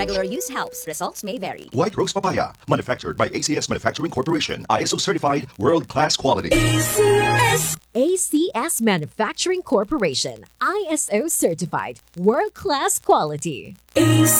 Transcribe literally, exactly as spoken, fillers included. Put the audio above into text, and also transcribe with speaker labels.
Speaker 1: Regular use helps. Results may vary.
Speaker 2: White Rose Papaya, manufactured by A C S Manufacturing Corporation. I S O certified, world-class quality.
Speaker 3: A C S.
Speaker 4: A C S Manufacturing Corporation. I S O certified. World-class quality.
Speaker 3: A C S.